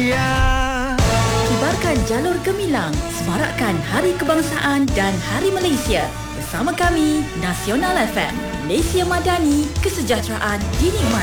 Kibarkan jalur gemilang, semarakkan Hari Kebangsaan dan Hari Malaysia. Bersama kami, Nasional FM, Malaysia Madani, kesejahteraan dinikmati.